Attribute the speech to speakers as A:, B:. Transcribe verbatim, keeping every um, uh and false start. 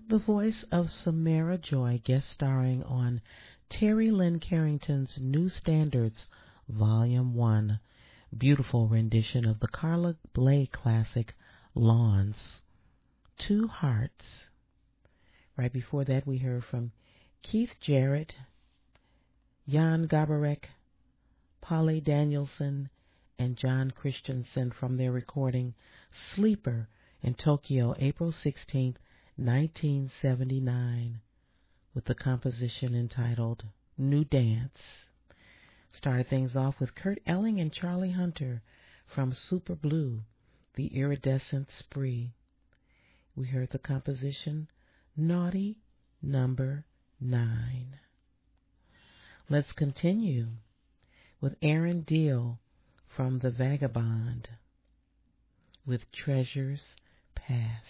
A: The voice of Samara Joy, guest starring on Terry Lynn Carrington's New Standards, Volume one. Beautiful rendition of the Carla Bley classic, Lawns. Two Hearts. Right before that, we heard from Keith Jarrett, Jan Gabarek, Polly Danielson, and John Christensen from their recording Sleeper in Tokyo, April sixteenth, nineteen seventy-nine, with the composition entitled New Dance. Started things off with Kurt Elling and Charlie Hunter from Super Blue, The Iridescent Spree. We heard the composition Naughty Number Nine. Let's continue with Aaron Deal from The Vagabond with Treasures Past.